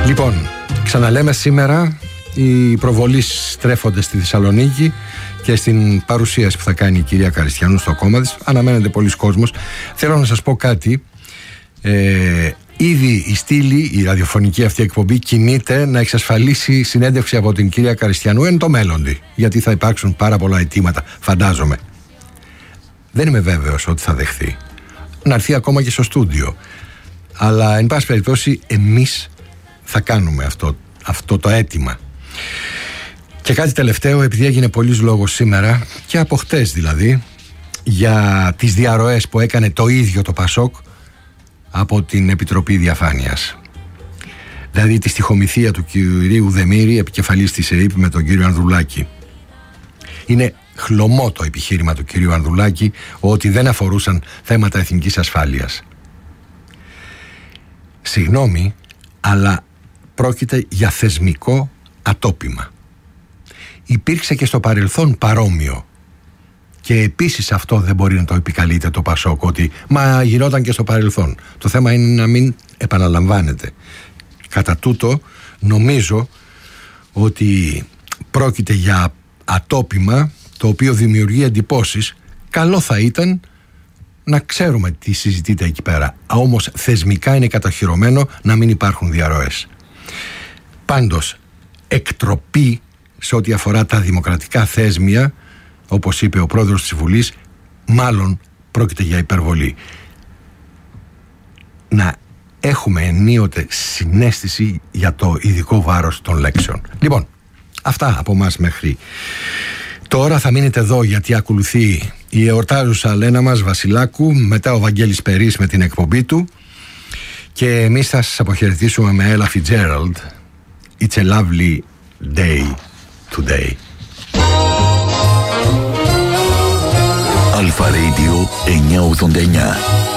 Λοιπόν, ξαναλέμε σήμερα οι προβολείς στρέφονται στη Θεσσαλονίκη και στην παρουσίαση που θα κάνει η κυρία Καριστιανού στο κόμμα της. Αναμένεται πολλοί κόσμος. Θέλω να σας πω κάτι. Ήδη η στήλη, η ραδιοφωνική αυτή εκπομπή κινείται να εξασφαλίσει συνέντευξη από την κυρία Καριστιανού εν το μέλλοντι, γιατί θα υπάρξουν πάρα πολλά αιτήματα, φαντάζομαι. Δεν είμαι βέβαιος ότι θα δεχθεί να έρθει ακόμα και στο στούντιο, αλλά εν πάση περιπτώσει εμείς θα κάνουμε αυτό το αίτημα. Και κάτι τελευταίο, επειδή έγινε πολύς λόγος σήμερα και από χτες δηλαδή για τις διαρροές που έκανε το ίδιο το Πασόκ από την Επιτροπή Διαφάνειας, δηλαδή τη στοιχομηθεία του κυρίου Δεμήρη, επικεφαλής της ΕΕΠ, με τον κύριο Ανδρουλάκη. Είναι χλωμό το επιχείρημα του κυρίου Ανδρουλάκη ότι δεν αφορούσαν θέματα εθνικής ασφάλειας. Συγγνώμη, αλλά πρόκειται για θεσμικό ατόπιμα. Υπήρξε και στο παρελθόν παρόμοιο και επίσης αυτό δεν μπορεί να το επικαλείται το Πασόκ, ότι μα γινόταν και στο παρελθόν. Το θέμα είναι να μην επαναλαμβάνεται. Κατά τούτο νομίζω ότι πρόκειται για ατόπιμα το οποίο δημιουργεί εντυπώσεις. Καλό θα ήταν να ξέρουμε τι συζητείται εκεί πέρα. Όμως θεσμικά είναι κατοχυρωμένο να μην υπάρχουν διαρροές. Πάντως, εκτροπή σε ό,τι αφορά τα δημοκρατικά θέσμια, όπως είπε ο πρόεδρος της Βουλής, μάλλον πρόκειται για υπερβολή. Να έχουμε ενίοτε συναίσθηση για το ειδικό βάρος των λέξεων. Λοιπόν, αυτά από μας μέχρι τώρα. Θα μείνετε εδώ γιατί ακολουθεί η εορτάζουσα Λένα μας Βασιλάκου, μετά ο Βαγγέλης Περής με την εκπομπή του, και εμείς θα σας αποχαιρετήσουμε με Ella Fitzgerald. It's a lovely day today. Αλφα Radio 989.